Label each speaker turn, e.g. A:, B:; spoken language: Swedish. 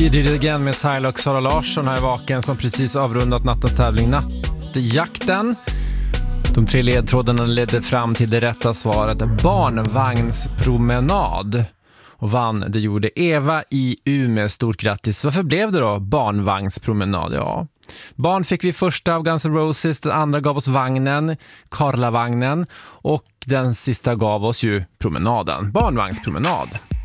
A: She Did It Again med Tyler och Sara Larsson här i Vaken som precis avrundat nattens tävling Nattjakten. De 3 ledtrådarna ledde fram till det rätta svaret barnvagnspromenad. Och vann, det gjorde Eva i Umeå. Stort grattis. Varför blev det då barnvagnspromenad? Ja, barn fick vi första av Guns N' Roses, den andra gav oss vagnen, Karlavagnen, och den sista gav oss ju promenaden, barnvagnspromenad.